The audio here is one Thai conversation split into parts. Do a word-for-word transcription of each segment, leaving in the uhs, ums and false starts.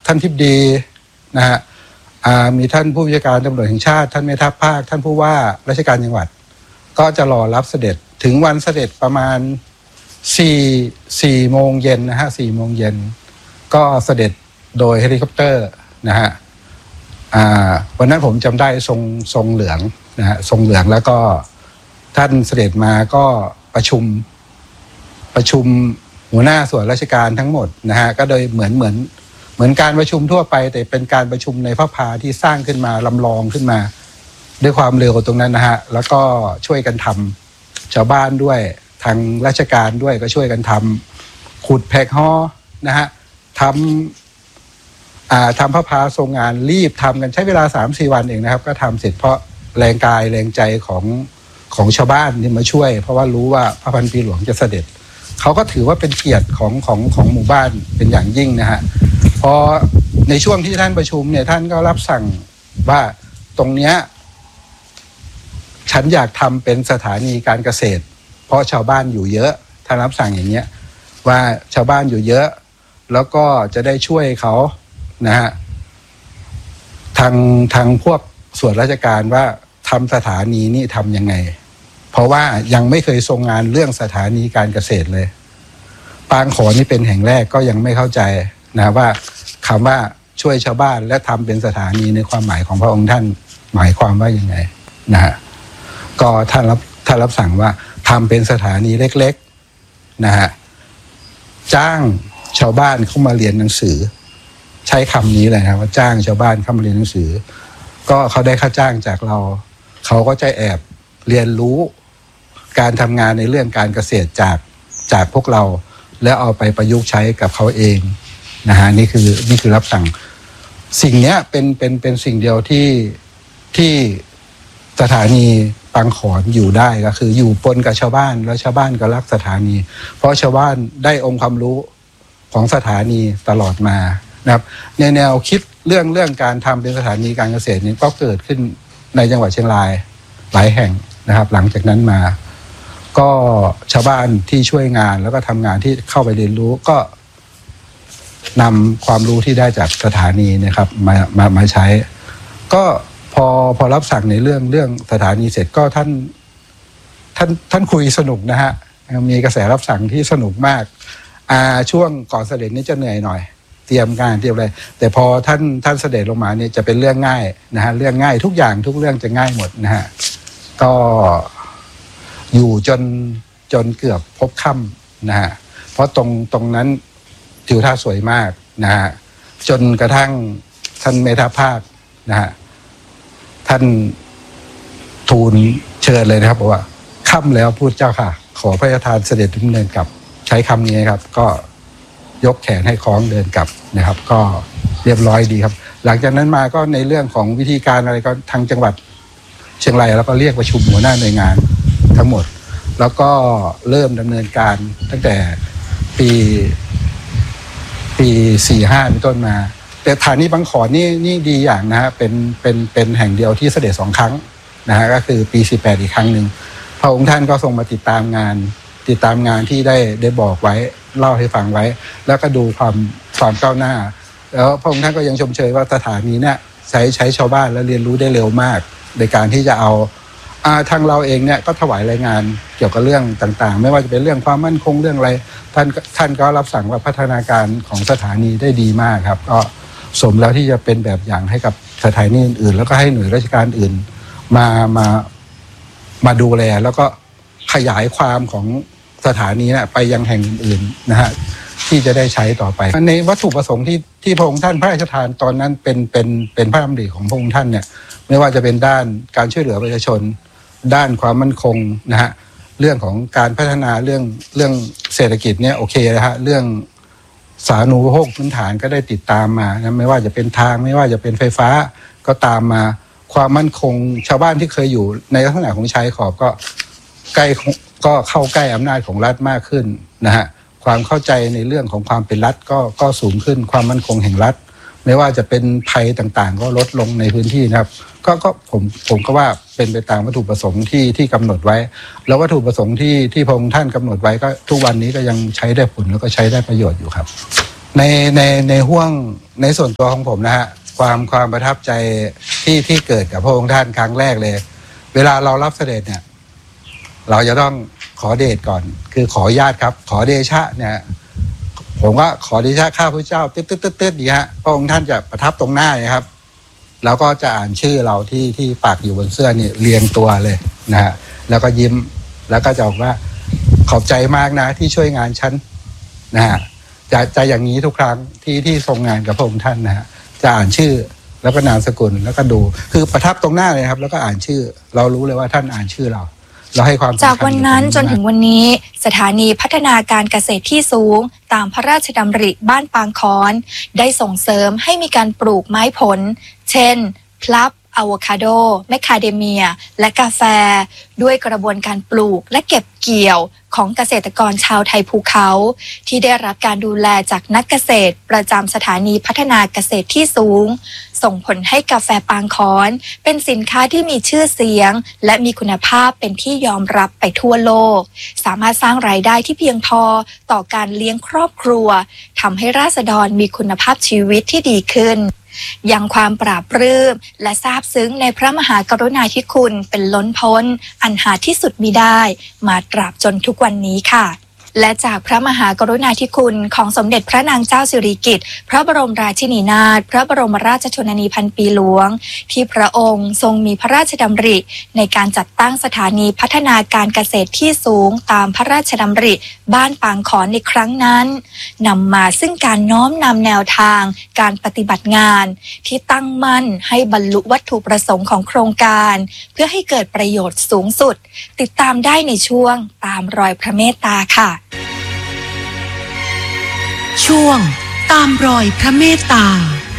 ท่านทิบดีนะฮะมีท่านผู้บัญชาการตำรวจแห่งชาติท่านแม่ทัพภาคท่านผู้ว่าราชการจังหวัดก็จะรอรับเสด็จถึงวันเสด็จประมาณสี่สี่โมงเย็นนะฮะสี่โมงเย็นก็เสด็จโดยเฮลิคอปเตอร์นะฮะวันนั้นผมจำได้ทรงทรงเหลืองนะฮะทรงเหลืองแล้วก็ท่านเสด็จมาก็ประชุมประชุมหัวหน้าส่วนราชการทั้งหมดนะฮะก็โดยเหมือนเหมือนเหมือนการประชุมทั่วไปแต่เป็นการประชุมในพระพาที่สร้างขึ้นมาลำลองขึ้นมาด้วยความเร็วตรงนั้นนะฮะแล้วก็ช่วยกันทำชาวบ้านด้วยทางราชการด้วยก็ช่วยกันทำขุดแพกฮอนะฮะทำอ่าทำพระพาทรงงานรีบทำกันใช้เวลา สามถึงสี่ วันเองนะครับก็ทำเสร็จเพราะแรงกายแรงใจของของชาวบ้านที่มาช่วยเพราะว่ารู้ว่าพระพันปีหลวงจะเสด็จเขาก็ถือว่าเป็นเกียรติของของของหมู่บ้านเป็นอย่างยิ่งนะฮะพอในช่วงที่ท่านประชุมเนี่ยท่านก็รับสั่งว่าตรงเนี้ยฉันอยากทำเป็นสถานีการเกษตรเพราะชาวบ้านอยู่เยอะท่านรับสั่งอย่างเงี้ยว่าชาวบ้านอยู่เยอะแล้วก็จะได้ช่วยเขานะฮะทางทางพวกส่วนราชการว่าทำสถานีนี่ทำยังไงเพราะว่ายังไม่เคยทรงงานเรื่องสถานีการเกษตรเลยปางขอนี่เป็นแห่งแรกก็ยังไม่เข้าใจนะว่าคำว่าช่วยชาวบ้านและทำเป็นสถานีในความหมายของพระองค์ท่านหมายความว่ายังไงนะฮะก็ท่านรับท่านรับสั่งว่าทำเป็นสถานีเล็กๆนะฮะจ้างชาวบ้านเข้ามาเรียนหนังสือใช้คำนี้เลยครับว่าจ้างชาวบ้านเข้ามาเรียนหนังสือก็เขาได้ค่าจ้างจากเราเขาก็จะแอบเรียนรู้การทำงานในเรื่องการเกษตรจากจากพวกเราแล้วเอาไปประยุกต์ใช้กับเขาเองนะฮะนี่คือนี่คือรับสั่งสิ่งเนี้ยเป็นเป็นเป็นสิ่งเดียวที่ที่สถานีปางขอนอยู่ได้ก็คืออยู่ปนกับชาวบ้านแล้วชาวบ้านก็รักสถานีเพราะชาวบ้านได้องค์ความรู้ของสถานีตลอดมานะครับในแนวคิดเรื่องเรื่องการทำเป็นสถานีการเกษตรนี้ก็เกิดขึ้นในจังหวัดเชียงรายหลายแห่งนะครับหลังจากนั้นมาก็ชาวบ้านที่ช่วยงานแล้วก็ทำงานที่เข้าไปเรียนรู้ก็นำความรู้ที่ได้จากสถานีนะครับมามามาใช้ก็พอพอรับสั่งในเรื่องเรื่องสถานีเสร็จก็ท่านท่านท่านคุยสนุกนะฮะมีกระแสรับสั่งที่สนุกมากอ่าช่วงก่อนเสด็จนี่จะเหนื่อยหน่อยเตรียมการเตรียมอะไรแต่พอท่านท่านเสด็จลงมาเนี่ยจะเป็นเรื่องง่ายนะฮะเรื่องง่ายทุกอย่างทุกเรื่องจะง่ายหมดนะฮะก็อยู่จนจนเกือบพบค่ำนะฮะเพราะตรงตรงนั้นทิวทัศน์สวยมากนะฮะจนกระทั่งท่านเมธาภาคนะฮะท่านทูลเชิญเลยนะครับบอกว่าค่ำแล้วพูดเจ้าค่ะขอพระราชทานเสด็จดำเนินกลับใช้คำนี้ครับก็ยกแขนให้คล้องเดินกลับนะครับก็เรียบร้อยดีครับหลังจากนั้นมาก็ในเรื่องของวิธีการอะไรก็ทางจังหวัดเชียงรายแล้วก็เรียกประชุมหัวหน้าหน่วยงานทั้งหมดแล้วก็เริ่มดำเนินการตั้งแต่ปีปีสี่ห้าเป็นต้นมาแต่ฐานีบางขอนนี่นี่ดีอย่างนะฮะเป็นเป็นเป็นแห่งเดียวที่เสด็จสองครั้งนะฮะก็คือปีสี่แปดอีกครั้งหนึ่งพระองค์ท่านก็ทรงมาติดตามงานติดตามงานที่ได้ได้บอกไว้เล่าให้ฟังไว้แล้วก็ดูความความก้าวหน้าแล้วพระองค์ท่านก็ยังชมเชยว่าสถานีเนี่ยใช้ใช้ชาวบ้านและเรียนรู้ได้เร็วมากในการที่จะเอาทางเราเองเนี่ยก็ถวายรายงานเกี่ยวกับเรื่องต่างๆไม่ว่าจะเป็นเรื่องความมั่นคงเรื่องอะไรท่านท่านก็รับสั่งว่าพัฒนาการของสถานีได้ดีมากครับก็สมแล้วที่จะเป็นแบบอย่างให้กับสถานีอื่นๆแล้วก็ให้หน่วยราชการอื่นมามามาดูแลแล้วก็ขยายความของสถานีนะไปยังแห่งอื่นๆนะฮะที่จะได้ใช้ต่อไปในวัตถุประสงค์ที่ที่พระองค์ท่านพระราชทานตอนนั้นเป็นเป็นเป็นพระดำริของพระองค์ท่านเนี่ยไม่ว่าจะเป็นด้านการช่วยเหลือประชาชนด้านความมั่นคงนะฮะเรื่องของการพัฒนาเรื่องเรื่องเศรษฐกิจเนี่ยโอเคนะฮะเรื่องสาธารณูปโภคพื้นฐานก็ได้ติดตามมานะไม่ว่าจะเป็นทางไม่ว่าจะเป็นไฟฟ้าก็ตามมาความมั่นคงชาวบ้านที่เคยอยู่ในลักษณะของชายขอบก็ใกล้ก็เข้าใกล้อำนาจของรัฐมากขึ้นนะฮะความเข้าใจในเรื่องของความเป็นรัฐก็ก็สูงขึ้นความมั่นคงแห่งรัฐไม่ว่าจะเป็นภัยต่างๆก็ลดลงในพื้นที่นะครับก็ก็ผมผมก็ว่าเป็นไปตามวัตถุประสงค์ที่ที่กำหนดไว้แล้ววัตถุประสงค์ที่ที่พระองค์ท่านกำหนดไว้ก็ทุกวันนี้ก็ยังใช้ได้ผลแล้วก็ใช้ได้ประโยชน์อยู่ครับในในในห่วงในส่วนตัวของผมนะฮะความความประทับใจที่ที่เกิดกับพระองค์ท่านครั้งแรกเลยเวลาเรารับเสด็จเนี่ยเราจะต้องขอเดชก่อนคือขอญาติครับขอเดชะเนี่ยผมก็ขอเดชะข้าพเจ้าตึ๊ดตึ๊ดตึ๊ดตึ๊ดดีฮะพระองค์ท่านจะประทับตรงหน้านะครับแล้วก็จะอ่านชื่อเราที่ที่ปักอยู่บนเสื้อนี่เรียงตัวเลยนะฮะแล้วก็ยิ้มแล้วก็จะบอกว่าขอบใจมากนะที่ช่วยงานฉันนะฮะจะจะอย่างนี้ทุกครั้งที่ที่ทรงงานกับพระองค์ท่านนะฮะจะอ่านชื่อแล้วก็นามสกุลแล้วก็ดูคือประทับตรงหน้าเลยครับแล้วก็อ่านชื่อเรารู้เลยว่าท่านอ่านชื่อเราเราให้ความจากวันนั้นจนถึงวันนี้สถานีพัฒนาการเกษตรที่สูงตามพระราชดำริบ้านปางค้อนได้ส่งเสริมให้มีการปลูกไม้ผลเช่นพลับอะโวคาโดแมคคาเดเมียและกาแฟด้วยกระบวนการปลูกและเก็บเกี่ยวของเกษตรกรชาวไทยภูเขาที่ได้รับการดูแลจากนักเกษตรประจำสถานีพัฒนาเกษตรที่สูงส่งผลให้กาแฟปางค้อนเป็นสินค้าที่มีชื่อเสียงและมีคุณภาพเป็นที่ยอมรับไปทั่วโลกสามารถสร้างรายได้ที่เพียงพอต่อการเลี้ยงครอบครัวทำให้ราษฎรมีคุณภาพชีวิตที่ดีขึ้นยังความปราบปลื้มและซาบซึ้งในพระมหากรุณาธิคุณเป็นล้นพ้นอันหาที่สุดมิได้มาตราบจนทุกวันนี้ค่ะและจากพระมหากรุณาธิคุณของสมเด็จพระนางเจ้าสิริกิติ์พระบรมราชินีนาถพระบรมราชชนนีพันปีหลวงที่พระองค์ทรงมีพระราชดำริในการจัดตั้งสถานีพัฒนาการเกษตรที่สูงตามพระราชดำริบ้านปางขอนในครั้งนั้นนำมาซึ่งการน้อมนำแนวทางการปฏิบัติงานที่ตั้งมั่นให้บรรลุวัตถุประสงค์ของโครงการเพื่อให้เกิดประโยชน์สูงสุดติดตามได้ในช่วงตามรอยพระเมตตาค่ะช่วงตามรอยพระเมตตา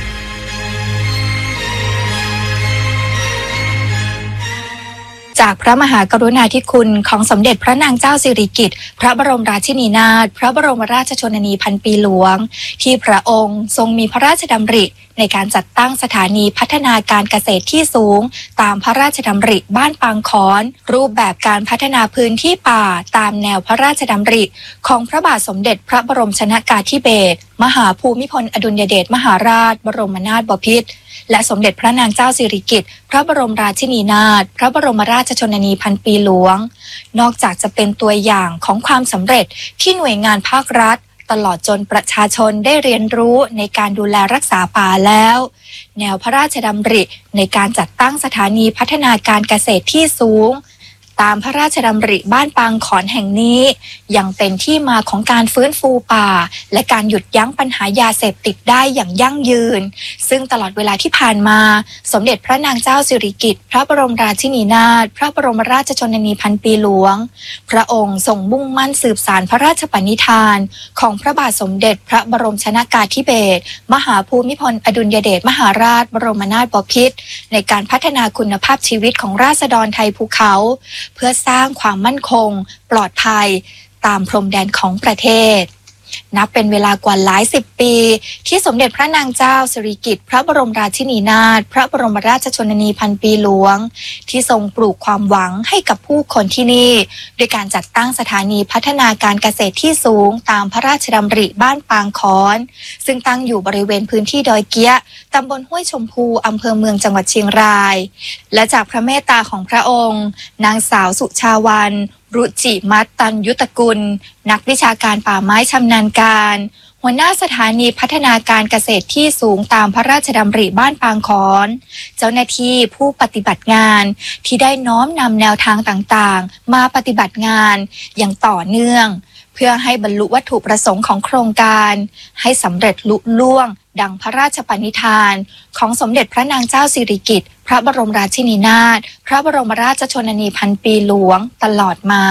จากพระมหากรุณาธิคุณของสมเด็จพระนางเจ้าสิริกิติ์พระบรมราชินีนาถพระบรมราชชนนีพันปีหลวงที่พระองค์ทรงมีพระราชดำริในการจัดตั้งสถานีพัฒนาการเกษตรที่สูงตามพระราชดำริบ้านปางค้อนรูปแบบการพัฒนาพื้นที่ป่าตามแนวพระราชดำริของพระบาทสมเด็จพระบรมชนกาธิเบศรมหาภูมิพลอดุลยเดชมหาราชบรมนาถบพิตรและสมเด็จพระนางเจ้าสิริกิติ์พระบรมราชินีนาถพระบรมราชชนนีพันปีหลวงนอกจากจะเป็นตัวอย่างของความสำเร็จที่หน่วยงานภาครัฐตลอดจนประชาชนได้เรียนรู้ในการดูแลรักษาป่าแล้วแนวพระราชดำริในการจัดตั้งสถานีพัฒนาการเกษตรที่สูงตามพระราชดำริบ้านปางขอนแห่งนี้ยังเป็นที่มาของการฟื้นฟูป่าและการหยุดยั้งปัญหายาเสพติดได้อย่างยั่งยืนซึ่งตลอดเวลาที่ผ่านมาสมเด็จพระนางเจ้าสิริกิติ์พระบรมราชินีนาถพระบรมราชชนนีพันปีหลวงพระองค์ทรงมุ่งมั่นสืบสานพระราชปณิธานของพระบาทสมเด็จพระบรมชนกาธิเบศรมหาภูมิพลอดุลยเดชมหาราชบรมนาถบพิตรในการพัฒนาคุณภาพชีวิตของราษฎรไทยภูเขาเพื่อสร้างความมั่นคงปลอดภัยตามพรมแดนของประเทศนับเป็นเวลากว่าหลายสิบปีที่สมเด็จพระนางเจ้าสิริกิติ์พระบรมราชินีนาถพระบรมราชชนนีพันปีหลวงที่ทรงปลูกความหวังให้กับผู้คนที่นี่ด้วยการจัดตั้งสถานีพัฒนาการเกษตรที่สูงตามพระราชดำริบ้านปางค้อนซึ่งตั้งอยู่บริเวณพื้นที่ดอยเกี้ยตำบลห้วยชมพูอำเภอเมืองจังหวัดเชียงรายและจากพระเมตตาของพระองค์นางสาวสุชาวันรุจิมัตตัญยุตกุลนักวิชาการป่าไม้ชำนาญการหัวหน้าสถานีพัฒนาการเกษตรที่สูงตามพระราชดำริบ้านปางค้อนเจ้าหน้าที่ผู้ปฏิบัติงานที่ได้น้อมนำแนวทางต่างๆมาปฏิบัติงานอย่างต่อเนื่องเพื่อให้บรรลุวัตถุประสงค์ของโครงการให้สำเร็จลุล่วงดังพระราชปณิธานของสมเด็จพระนางเจ้าสิริกิติ์พระบรมราชินีนาถพระบรมราชชนนีพันปีหลวงตลอดมา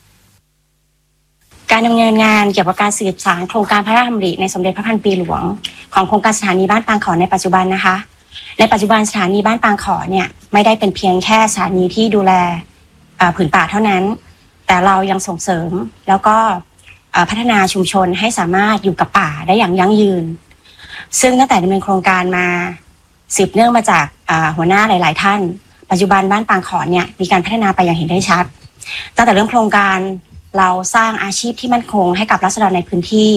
การดำเนินงานเกี่ยวกับการสืบสานโครงการพระราชดำริในสมเด็จพระพันปีหลวงของโครงการสถานีบ้านปางขอนในปัจจุบันนะคะในปัจจุบันสถานีบ้านปางขอนเนี่ยไม่ได้เป็นเพียงแค่สถานีที่ดูแลผืนป่าเท่านั้นแต่เรายังส่งเสริมแล้วก็พัฒนาชุมชนให้สามารถอยู่กับป่าได้อย่างยั่งยืนซึ่งตั้งแต่ดำเนินโครงการมาสืบเนื่องมาจากหัวหน้าหลายๆท่านปัจจุบันบ้านปางขอนเนี่ยมีการพัฒนาไปอย่างเห็นได้ชัดตั้งแต่เริ่มโครงการเราสร้างอาชีพที่มั่นคงให้กับราษฎรในพื้นที่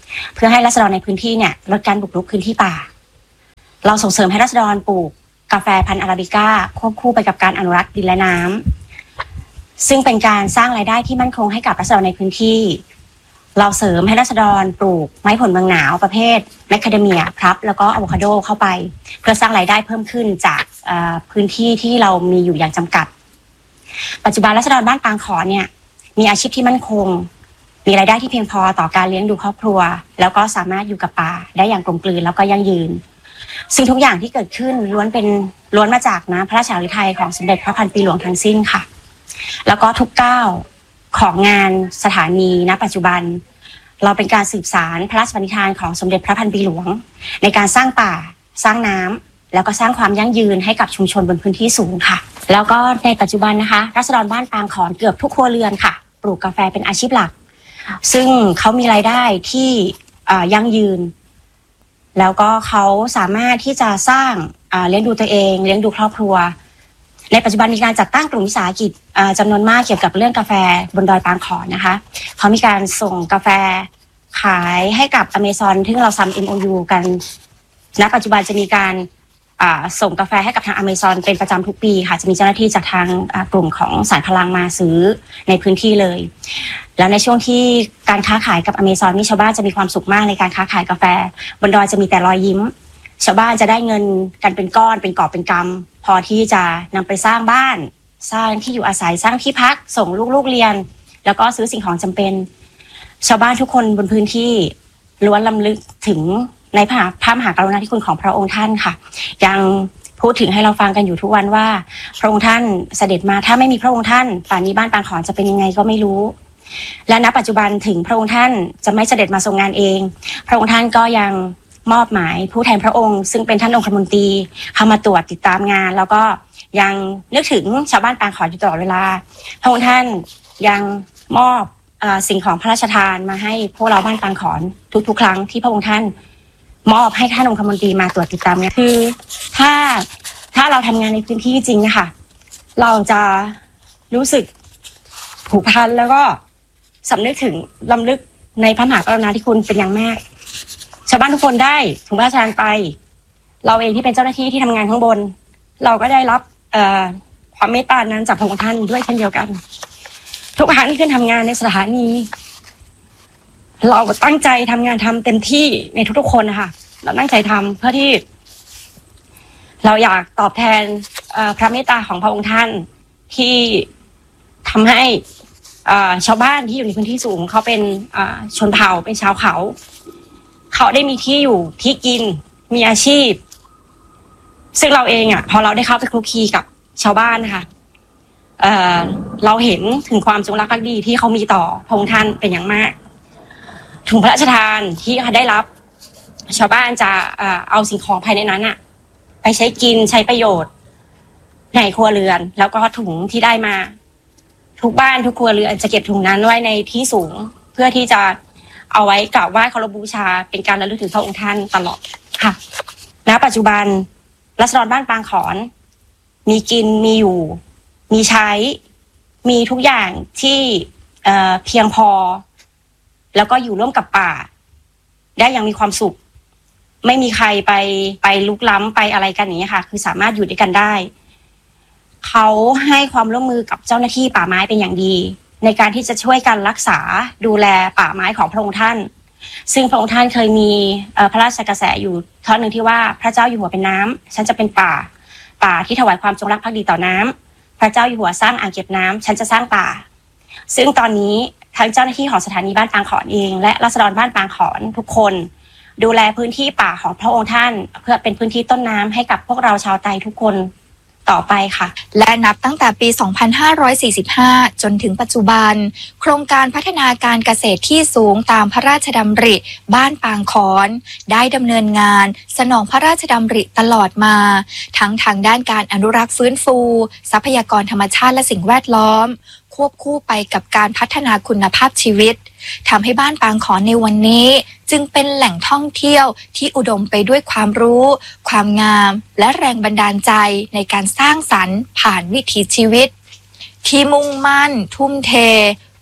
เพื่อให้ราษฎรในพื้นที่เนี่ยลดการบุกรุกพื้นที่ป่าเราส่งเสริมให้ราษฎรปลูกกาแฟพันธุ์อาราบิก้าควบคู่ไปกับการอนุรักษ์ดินและน้ำซึ่งเป็นการสร้างรายได้ที่มั่นคงให้กับราษฎรในพื้นที่เราเสริมให้ราษฎรปลูกไม้ผลเมืองหนาวประเภทแมคคาเดเมียพลับแล้วก็อะโวคาโดเข้าไปเพื่อสร้างรายได้เพิ่มขึ้นจากพื้นที่ที่เรามีอยู่อย่างจำกัดปัจจุบันราษฎรบ้านปางขอนเนี่ยมีอาชีพที่มั่นคงมีรายได้ที่เพียงพอต่อการเลี้ยงดูครอบครัวแล้วก็สามารถอยู่กับป่าได้อย่างกลมกลืนแล้วก็ยั่งยืนซึ่งทุกอย่างที่เกิดขึ้นล้วนเป็นล้วนมาจากนะพระราชฤทัยของสมเด็จพระพันปีหลวงทั้งสิ้นค่ะแล้วก็ทุกก้าวของงานสถานีณปัจจุบันเราเป็นการสืบสานพระราชปณิธานของสมเด็จพระพันปีหลวงในการสร้างป่าสร้างน้ำแล้วก็สร้างความยั่งยืนให้กับชุมชนบนพื้นที่สูงค่ะแล้วก็ในปัจจุบันนะคะราษฎรบ้านปางขอนเกือบทุกครัวเรือนค่ะปลูกกาแฟเป็นอาชีพหลักซึ่งเขามีรายได้ที่ยั่งยืนแล้วก็เขาสามารถที่จะสร้างเลี้ยงดูตัวเองเลี้ยงดูครอบครัวในปัจจุบันมีการจัดตั้งกลุ่มวิสาหกิจจำนวนมากเกี่ยวกับเรื่องกาแฟบนดอยปางขอนนะคะเขามีการส่งกาแฟขายให้กับ Amazon ที่เราทำ เอ็ม โอ ยู กันณปัจจุบันจะมีการส่งกาแฟให้กับทาง Amazon เป็นประจำทุกปีค่ะจะมีเจ้าหน้าที่จากทางกลุ่มของสารพลังมาซื้อในพื้นที่เลยแล้วในช่วงที่การค้าขายกับ Amazon นี่ชาวบ้านจะมีความสุขมากในการค้าขายกาแฟบนดอยจะมีแต่รอยยิ้มชาวบ้านจะได้เงินกันเป็นก้อนเป็นกอบเป็นกำพอที่จะนำไปสร้างบ้านสร้างที่อยู่อาศัยสร้างที่พักส่งลูกๆเรียนแล้วก็ซื้อสิ่งของจำเป็นชาวบ้านทุกคนบนพื้นที่ล้วนรำลึกถึงในพระพระมหากรุณาธิคุณของพระองค์ท่านค่ะยังพูดถึงให้เราฟังกันอยู่ทุกวันว่าพระองค์ท่านเสด็จมาถ้าไม่มีพระองค์ท่านป่านนี้บ้านปางขอนจะเป็นยังไงก็ไม่รู้และณปัจจุบันถึงพระองค์ท่านจะไม่เสด็จมาทรงงานเองพระองค์ท่านก็ยังมอบหมายผู้แทนพระองค์ซึ่งเป็นท่านองคมนตรีเข้ามาตรวจติดตามงานแล้วก็ยังนึกถึงชาวบ้านปางขอนอยู่ตลอดเวลาพระองค์ท่านยังมอบสิ่งของพระราชทานมาให้พวกเราบ้านปางขอนทุกๆครั้งที่พระองค์ท่านมอบให้ท่านองคมนตรีมาตรวจติดตามเนี่ยคือถ้าถ้าเราทำงานในพื้นที่จริงนะคะเราจะรู้สึกผูกพันแล้วก็สำนึกถึงลำลึกในพระมหากรุณาธิคุณเป็นอย่างมากชาวบ้านทุกคนได้ถุงพระราชทานไปเราเองที่เป็นเจ้าหน้าที่ที่ทำงานข้างบนเราก็ได้รับเอ่อความเมตตานั้นจากพระองค์ท่านด้วยเช่นเดียวกันทุกครั้งที่ขึ้นทำงานในสถานีเราตั้งใจทำงานทำเต็มที่ในทุกๆคนนะคะเราตั้งใจทำเพื่อที่เราอยากตอบแทนพระเมตตาของพระองค์ท่านที่ทำให้ชาวบ้านที่อยู่ในพื้นที่สูงเขาเป็นชนเผ่าเป็นชาวเขาเขาได้มีที่อยู่ที่กินมีอาชีพซึ่งเราเองอ่ะพอเราได้เข้าไปคลุกคลีกับชาวบ้านนะคะเอ่อเราเห็นถึงความจงรักภักดีที่เขามีต่อพระองค์ท่านเป็นอย่างมากถุงพระราชทานที่เขาได้รับชาวบ้านจะเอ่อเอาสิ่งของภายในนั้นอ่ะไปใช้กินใช้ประโยชน์ในครัวเรือนแล้วก็ถุงที่ได้มาทุกบ้านทุกครัวเรือนจะเก็บถุงนั้นไว้ในที่สูงเพื่อที่จะเอาไว้กราบไหว้เคารพบูชาเป็นการระลึกถึงพระองค์ท่านตลอดค่ะณปัจจุบันราษฎรบ้านปางขอนมีกินมีอยู่มีใช้มีทุกอย่างที่เอ่อเพียงพอแล้วก็อยู่ร่วมกับป่าได้อย่างมีความสุขไม่มีใครไปไปลุกล้ำไปอะไรกันอย่างนี้ค่ะคือสามารถอยู่ด้วยกันได้เขาให้ความร่วมมือกับเจ้าหน้าที่ป่าไม้เป็นอย่างดีในการที่จะช่วยกันรักษาดูแลป่าไม้ของพระองค์ท่านซึ่งพระองค์ท่านเคยมีพระราชกระแสอยู่ท่อนหนึ่งที่ว่าพระเจ้าอยู่หัวเป็นน้ำฉันจะเป็นป่าป่าที่ถวายความจงรักภักดีต่อน้ำพระเจ้าอยู่หัวสร้างอ่างเก็บน้ำฉันจะสร้างป่าซึ่งตอนนี้ทั้งเจ้าหน้าที่ของสถานีบ้านปางขอนเองและราษฎรบ้านปางขอนทุกคนดูแลพื้นที่ป่าของพระองค์ท่านเพื่อเป็นพื้นที่ต้นน้ำให้กับพวกเราชาวไทยทุกคนต่อไปค่ะและนับตั้งแต่ปี สองพันห้าร้อยสี่สิบห้า จนถึงปัจจุบันโครงการพัฒนาการเกษตรที่สูงตามพระราชดำริบ้านปางขอนได้ดำเนินงานสนองพระราชดำริตลอดมาทั้งทางด้านการอนุรักษ์ฟื้นฟูทรัพยากรธรรมชาติและสิ่งแวดล้อมควบคู่ไปกับการพัฒนาคุณภาพชีวิตทำให้บ้านปางขอนในวันนี้จึงเป็นแหล่งท่องเที่ยวที่อุดมไปด้วยความรู้ความงามและแรงบันดาลใจในการสร้างสรรค์ผ่านวิถีชีวิตที่มุ่งมั่นทุ่มเท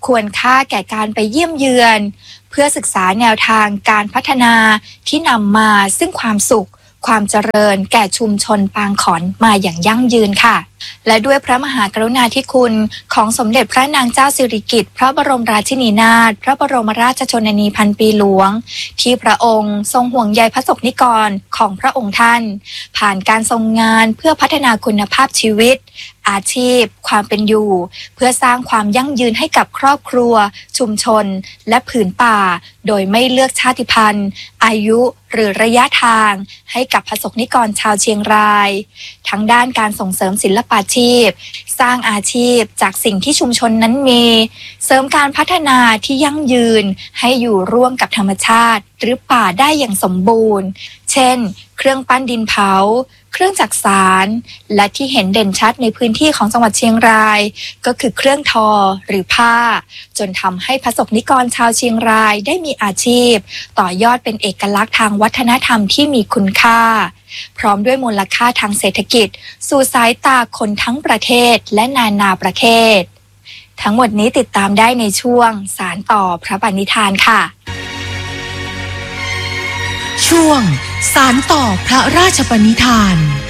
ควรค่าแก่การไปเยี่ยมเยือนเพื่อศึกษาแนวทางการพัฒนาที่นำมาซึ่งความสุขความเจริญแก่ชุมชนปางขอนมาอย่างยั่งยืนค่ะและด้วยพระมหากรุณาธิคุณของสมเด็จพระนางเจ้าสิริกิติ์พระบรมราชินีนาถพระบรมราชชนนีพันปีหลวงที่พระองค์ทรงห่วงใยพระสงฆ์นิกรของพระองค์ท่านผ่านการทรงงานเพื่อพัฒนาคุณภาพชีวิตอาชีพความเป็นอยู่เพื่อสร้างความยั่งยืนให้กับครอบครัวชุมชนและผืนป่าโดยไม่เลือกชาติพันธุ์อายุหรือระยะทางให้กับประสบนิกรชาวเชียงรายทั้งด้านการส่งเสริมศิลปาชีพสร้างอาชีพจากสิ่งที่ชุมชนนั้นมีเสริมการพัฒนาที่ยั่งยืนให้อยู่ร่วมกับธรรมชาติหรือป่าได้อย่างสมบูรณ์เช่นเครื่องปั้นดินเผาเครื่องจักสานและที่เห็นเด่นชัดในพื้นที่ของจังหวัดเชียงรายก็คือเครื่องทอหรือผ้าจนทำให้ประสบนิกรชาวเชียงรายได้มีอาชีพต่อยอดเป็นเอกลักษณ์ทางวัฒนธรรมที่มีคุณค่าพร้อมด้วยมูลค่าทางเศรษฐกิจสู่สายตาคนทั้งประเทศและนานาประเทศทั้งหมดนี้ติดตามได้ในช่วงสารต่อพระปณิธานค่ะช่วงสารต่อพระราชปณิธาน